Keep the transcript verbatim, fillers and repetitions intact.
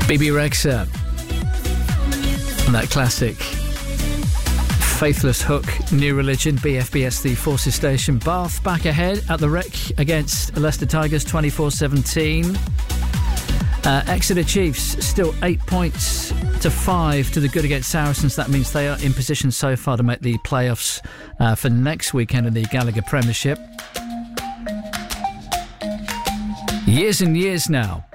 B B Rexha and that classic Faithless Hook, New Religion, B F B S the Forces Station. Bath back ahead at the Rec against Leicester Tigers, twenty-four seventeen. Uh, Exeter Chiefs still eight points to five to the good against Saracens. That means they are in position so far to make the playoffs uh, for next weekend in the Gallagher Premiership. Years and years now